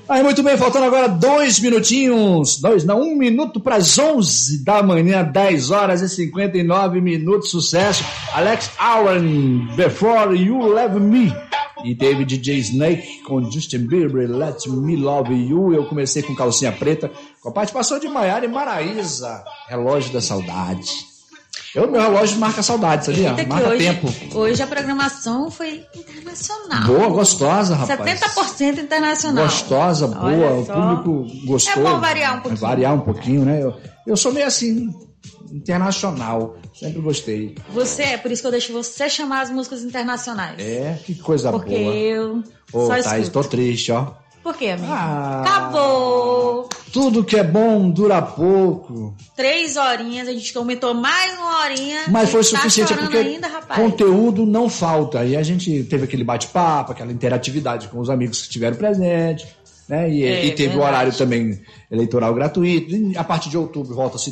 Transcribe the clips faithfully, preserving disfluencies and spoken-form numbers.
Aí, muito bem, faltando agora dois minutinhos, dois, não, um minuto para as onze da manhã, dez horas e cinquenta e nove minutos, sucesso. Alex Aaron, Before You Love Me. E teve D J Snake com Justin Bieber, Let Me Love You. Eu comecei com Calcinha Preta, com a participação de Maiara e Maraísa, Relógio da Saudade. Eu, meu relógio marca saudade, sabia? Eita, marca hoje, tempo. Hoje a programação foi internacional. Boa, gostosa, rapaz. setenta por cento internacional. Gostosa, boa, Olha o só. público gostou. É bom variar um pouquinho. Variar um pouquinho, né? Eu, eu sou meio assim, internacional. Sempre gostei. Você, é por isso que eu deixo você chamar as músicas internacionais. É, que coisa Porque boa. Porque eu Ô, só Thaís, tô escuto. triste, ó. Por quê, amigo? Ah, Acabou! Tudo que é bom dura pouco. Três horinhas, a gente aumentou mais uma horinha. Mas foi tá suficiente, é chorando porque ainda, rapaz. conteúdo não falta. E a gente teve aquele bate-papo, aquela interatividade com os amigos que estiveram presentes, né? E, É, e teve verdade. o horário também eleitoral gratuito. E a partir de outubro volta-se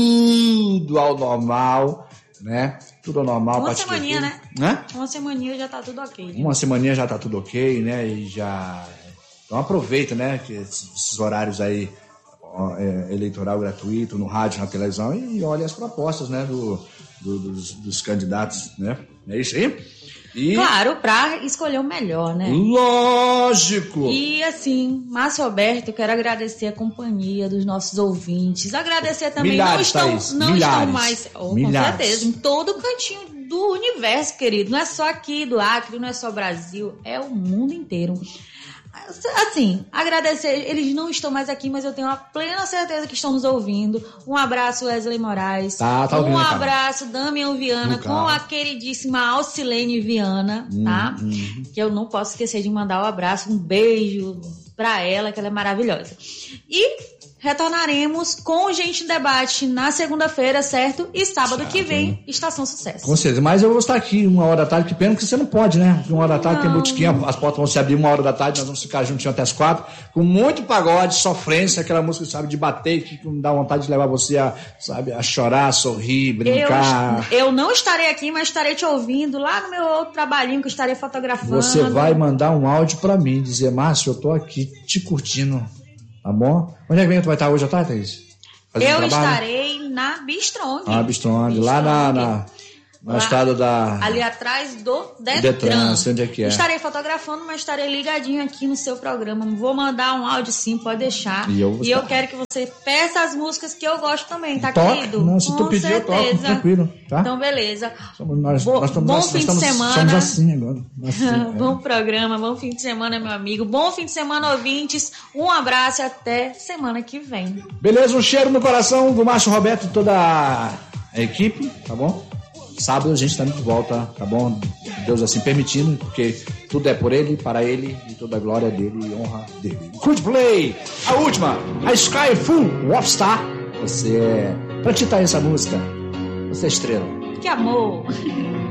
tudo ao normal, né? Tudo ao normal. a Uma partir de semaninha, outubro. né? Né? Uma semaninha já tá tudo ok. Uma semaninha já tá tudo ok, né? E já... Então aproveita, né? Que esses, esses horários aí, ó, é, eleitoral gratuito, no rádio, na televisão, e olha as propostas, né? Do, do, dos, dos candidatos, né? É isso aí? E... Claro, pra escolher o melhor, né? Lógico! E assim, Márcio Alberto, eu quero agradecer a companhia dos nossos ouvintes. Agradecer também, Milhares, não estão, Thaís, não milhares, estão mais, oh, com milhares. certeza, em todo cantinho do universo, querido. Não é só aqui do Acre, não é só Brasil, é o mundo inteiro. Assim, agradecer, eles não estão mais aqui, mas eu tenho a plena certeza que estão nos ouvindo. Um abraço, Wesley Moraes. Tá, tá ouvindo, um cara. abraço, Damian Viana, No com carro. a queridíssima Alcilene Viana, Hum, tá? hum. Que eu não posso esquecer de mandar um abraço, um beijo pra ela, que ela é maravilhosa. E retornaremos com o Gente em Debate na segunda-feira, certo? E sábado Certo. que vem, Estação Sucesso. Com certeza, mas eu vou estar aqui uma hora da tarde, que pena que você não pode, né? Porque uma hora da tarde tem Não. botiquim, as portas vão se abrir uma hora da tarde, nós vamos ficar juntinhos até as quatro, com muito pagode, sofrência, aquela música, sabe, de bater, que dá vontade de levar você a, sabe, a chorar, a sorrir, brincar. Eu, eu não estarei aqui, mas estarei te ouvindo lá no meu outro trabalhinho que eu estarei fotografando. Você vai mandar um áudio pra mim, dizer, Márcio, eu tô aqui te curtindo, tá bom? Onde é que tu vai estar hoje à tarde, Thaís? Fazendo Eu trabalho? estarei na Bistrongue. Ah, Bistrongue, lá na, na, na Lá, estrada da... ali atrás do Detran. Detran, sei onde é que é. Estarei fotografando, mas estarei ligadinho aqui no seu programa. Vou mandar um áudio sim, pode deixar. E eu vou e eu estar. quero que você peça as músicas que eu gosto também, tá, Toque. querido? Não, se tu Com pedir, eu toco, certeza. tranquilo, tá? Então, beleza. Somos nós, Bo- nós estamos, bom nós, fim nós estamos, de semana. somos assim agora. Assim, é. Bom programa, bom fim de semana, meu amigo. Bom fim de semana, ouvintes. Um abraço e até semana que vem. Beleza, um cheiro no coração do Márcio Roberto e toda a equipe, tá bom? Sábado a gente tá de volta, tá bom? Deus assim permitindo, porque tudo é por ele, para ele, e toda a glória dele e honra dele. Coldplay, a última, a Sky Full of Star. Você é... Pra te essa música, você é estrela. Que amor!